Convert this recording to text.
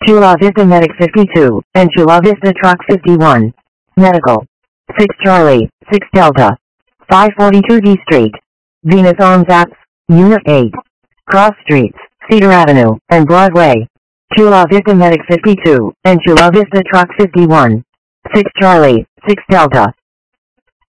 Chula Vista Medic 52, and Chula Vista Truck 51. Medical. 6 Charlie, 6 Delta. 542 D Street. Venus Arms Apps, Unit 8. Cross Streets, Cedar Avenue, and Broadway. Chula Vista Medic 52, and Chula Vista Truck 51. 6 Charlie, 6 Delta.